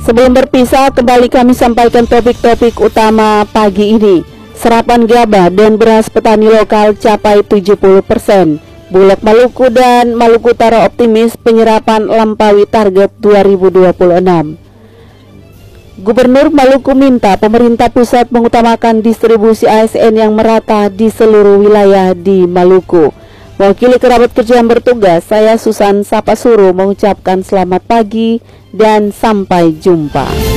Sebelum berpisah, kembali kami sampaikan topik-topik utama pagi ini. Serapan gabah dan beras petani lokal capai 70%. Bulog Maluku dan Maluku Utara optimis penyerapan lampaui target 2026. Gubernur Maluku minta pemerintah pusat mengutamakan distribusi ASN yang merata di seluruh wilayah di Maluku. Wakili kerabat kerja yang bertugas, saya Susan Sapasuru mengucapkan selamat pagi dan sampai jumpa.